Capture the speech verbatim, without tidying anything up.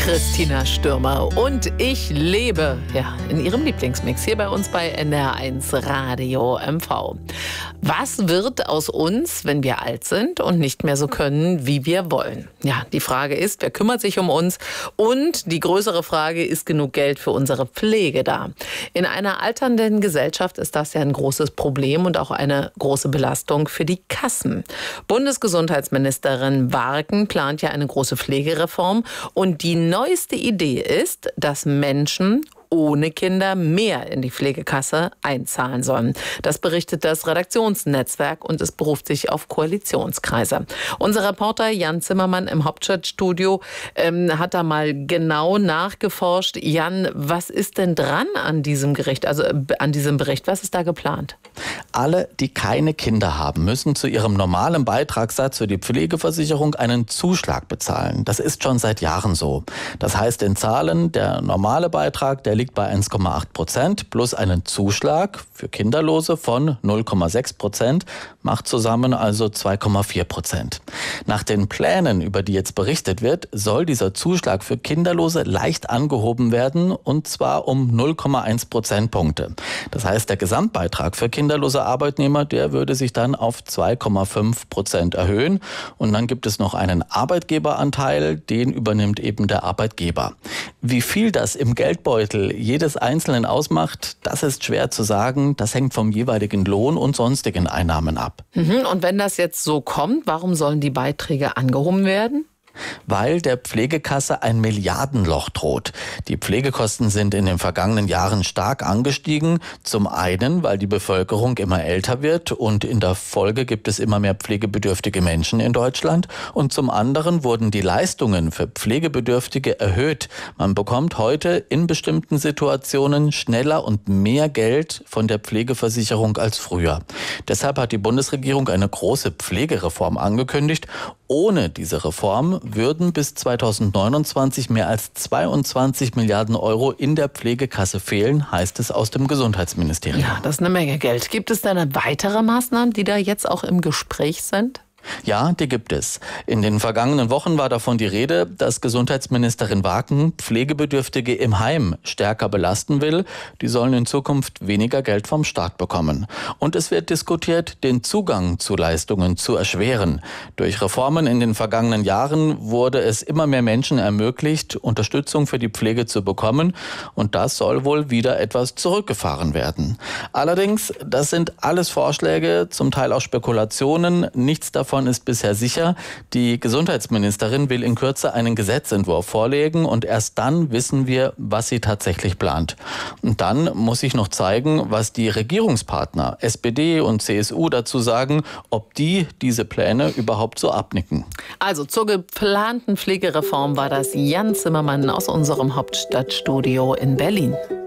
Christina Stürmer und ich lebe ja, in ihrem Lieblingsmix hier bei uns bei N D R eins Radio M V. Was wird aus uns, wenn wir alt sind und nicht mehr so können, wie wir wollen? Ja, die Frage ist, wer kümmert sich um uns? Und die größere Frage, ist genug Geld für unsere Pflege da? In einer alternden Gesellschaft ist das ja ein großes Problem und auch eine große Belastung für die Kassen. Bundesgesundheitsministerin Warken plant ja eine große Pflegereform und die neueste Idee ist, dass Menschen ohne Kinder mehr in die Pflegekasse einzahlen sollen. Das berichtet das Redaktionsnetzwerk und es beruft sich auf Koalitionskreise. Unser Reporter Jan Zimmermann im Hauptstadtstudio ähm, hat da mal genau nachgeforscht. Jan, was ist denn dran an diesem Gericht, also äh, an diesem Bericht? Was ist da geplant? Alle, die keine Kinder haben, müssen zu ihrem normalen Beitragssatz für die Pflegeversicherung einen Zuschlag bezahlen. Das ist schon seit Jahren so. Das heißt in Zahlen, der normale Beitrag, der liegt bei eins Komma acht Prozent plus einen Zuschlag für Kinderlose von null Komma sechs Prozent, macht zusammen also zwei Komma vier Prozent. Nach den Plänen, über die jetzt berichtet wird, soll dieser Zuschlag für Kinderlose leicht angehoben werden, und zwar um null Komma eins Prozentpunkte. Das heißt, der Gesamtbeitrag für kinderlose Arbeitnehmer, der würde sich dann auf zwei Komma fünf Prozent erhöhen. Und dann gibt es noch einen Arbeitgeberanteil, den übernimmt eben der Arbeitgeber. Wie viel das im Geldbeutel jedes Einzelnen ausmacht, das ist schwer zu sagen. Das hängt vom jeweiligen Lohn und sonstigen Einnahmen ab. Und wenn das jetzt so kommt, warum sollen die Beiträge angehoben werden? Weil der Pflegekasse ein Milliardenloch droht. Die Pflegekosten sind in den vergangenen Jahren stark angestiegen. Zum einen, weil die Bevölkerung immer älter wird und in der Folge gibt es immer mehr pflegebedürftige Menschen in Deutschland. Und zum anderen wurden die Leistungen für Pflegebedürftige erhöht. Man bekommt heute in bestimmten Situationen schneller und mehr Geld von der Pflegeversicherung als früher. Deshalb hat die Bundesregierung eine große Pflegereform angekündigt. Ohne diese Reform würden bis zweitausendneunundzwanzig mehr als zweiundzwanzig Milliarden Euro in der Pflegekasse fehlen, heißt es aus dem Gesundheitsministerium. Ja, das ist eine Menge Geld. Gibt es denn weitere Maßnahmen, die da jetzt auch im Gespräch sind? Ja, die gibt es. In den vergangenen Wochen war davon die Rede, dass Gesundheitsministerin Warken Pflegebedürftige im Heim stärker belasten will. Die sollen in Zukunft weniger Geld vom Staat bekommen. Und es wird diskutiert, den Zugang zu Leistungen zu erschweren. Durch Reformen in den vergangenen Jahren wurde es immer mehr Menschen ermöglicht, Unterstützung für die Pflege zu bekommen. Und das soll wohl wieder etwas zurückgefahren werden. Allerdings, das sind alles Vorschläge, zum Teil auch Spekulationen. Nichts davon ist bisher sicher. Die Gesundheitsministerin will in Kürze einen Gesetzentwurf vorlegen und erst dann wissen wir, was sie tatsächlich plant. Und dann muss sich noch zeigen, was die Regierungspartner S P D und C S U dazu sagen, ob die diese Pläne überhaupt so abnicken. Also zur geplanten Pflegereform war das Jan Zimmermann aus unserem Hauptstadtstudio in Berlin.